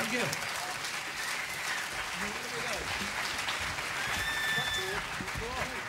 Thank you. Where do we go? Back to you. Go on.